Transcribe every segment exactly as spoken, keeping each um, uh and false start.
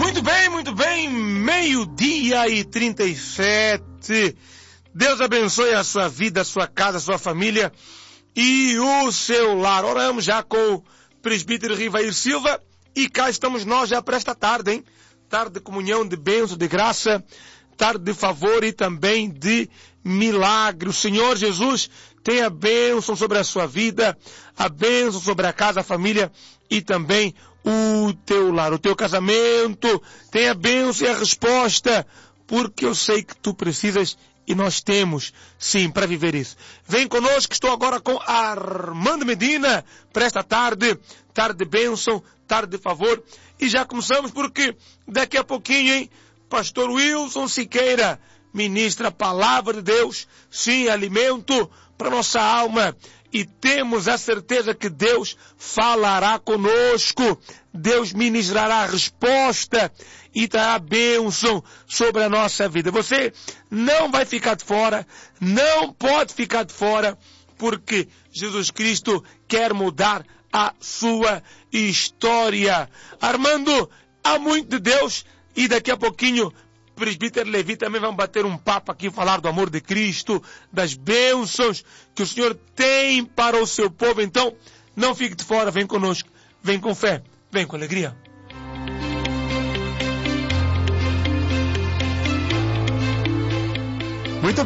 Muito bem, muito bem, meio-dia e trinta e sete. Deus abençoe a sua vida, a sua casa, a sua família e o seu lar. Oramos já com o presbítero Rivair Silva e cá estamos nós já para esta tarde, hein? Tarde de comunhão, de bênção, de graça, tarde de favor e também de milagre. O Senhor Jesus tem a bênção sobre a sua vida, a bênção sobre a casa, a família e também o teu lar, o teu casamento. Tem a bênção e a resposta, porque eu sei que tu precisas e nós temos, sim, para viver isso. Vem conosco, estou agora com Armando Medina para esta tarde, tarde de bênção, tarde de favor. E já começamos porque daqui a pouquinho, hein, pastor Wilson Siqueira ministra a palavra de Deus, sim, alimento para nossa alma. E temos a certeza que Deus falará conosco, Deus ministrará a resposta e dará bênção sobre a nossa vida. Você não vai ficar de fora, não pode ficar de fora, porque Jesus Cristo quer mudar a sua história. Armando, há muito de Deus e daqui a pouquinho o presbítero Levi também vai bater um papo aqui, falar do amor de Cristo, das bênçãos que o Senhor tem para o seu povo. Então, não fique de fora, vem conosco, vem com fé, vem com alegria. Muito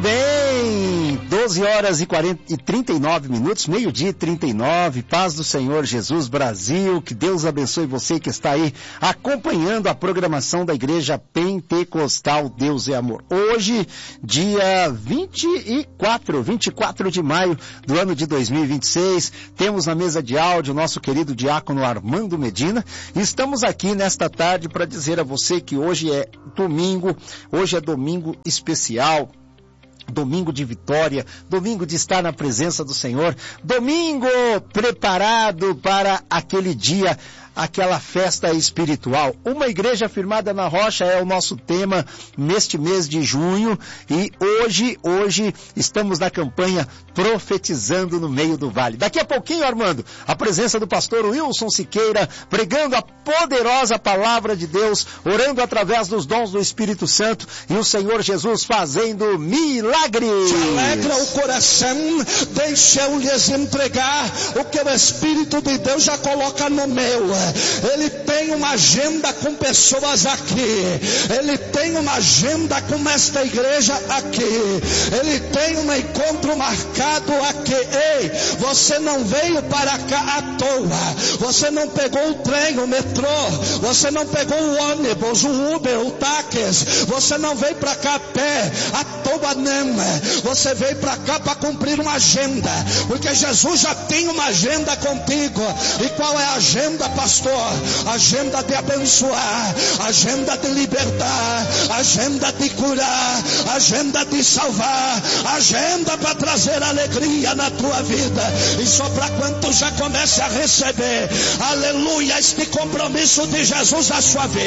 bem, doze horas e, quarenta, e trinta e nove minutos, meio-dia e trinta e nove, paz do Senhor Jesus Brasil, que Deus abençoe você que está aí acompanhando a programação da Igreja Pentecostal Deus é Amor. Hoje, dia vinte e quatro, vinte e quatro de maio do ano de dois mil e vinte e seis, temos na mesa de áudio o nosso querido diácono Armando Medina, e estamos aqui nesta tarde para dizer a você que hoje é domingo, hoje é domingo especial, domingo de vitória, domingo de estar na presença do Senhor, domingo preparado para aquele dia, aquela festa espiritual. Uma igreja firmada na rocha é o nosso tema neste mês de junho e hoje, hoje estamos na campanha Profetizando no Meio do Vale. Daqui a pouquinho, Armando, a presença do pastor Wilson Siqueira, pregando a poderosa palavra de Deus, orando através dos dons do Espírito Santo e o Senhor Jesus fazendo milagres. Te alegra o coração, deixa eu lhes entregar o que o Espírito de Deus já coloca no meu. Ele tem uma agenda com pessoas aqui. Ele tem uma agenda com esta igreja aqui. Ele tem um encontro marcado aqui. Ei, você não veio para cá à toa. Você não pegou o trem, o metrô. Você não pegou o ônibus, o Uber, o táxi. Você não veio para cá a pé, à toa não. Você veio para cá para cumprir uma agenda. Porque Jesus já tem uma agenda contigo. E qual é a agenda, pastor? Agenda de abençoar, agenda de libertar, agenda de curar, agenda de salvar, agenda para trazer alegria na tua vida. E só para quanto já comece a receber, aleluia, este compromisso de Jesus na sua vida.